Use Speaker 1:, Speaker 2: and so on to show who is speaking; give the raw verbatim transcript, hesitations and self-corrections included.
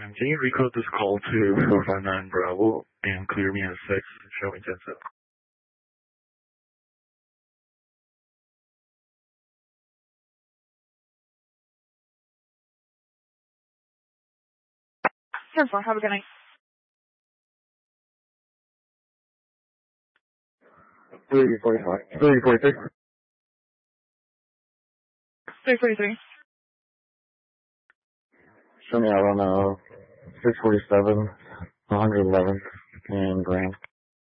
Speaker 1: And can you recode this call to four five nine Bravo and clear me at six, show me ten seven?
Speaker 2: ten four, have a good night.
Speaker 1: three forty-five. three forty-six.
Speaker 2: three forty-three.
Speaker 1: Show me out on uh, six forty-seven, one eleven, and Grand.